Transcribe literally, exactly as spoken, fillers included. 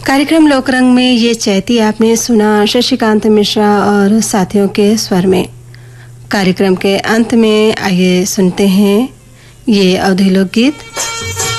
कार्यक्रम लोकरंग में ये चैती आपने सुना शशिकांत मिश्रा और साथियों के स्वर में। कार्यक्रम के अंत में आइए सुनते हैं ये अवधी लोकगीत।